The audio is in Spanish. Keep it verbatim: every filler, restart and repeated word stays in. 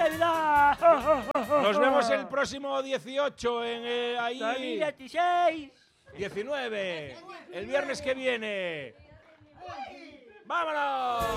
Navidad! Nos vemos el próximo dieciocho en eh, ahí. dos mil dieciséis. diecinueve. El viernes que viene. ¡Vámonos!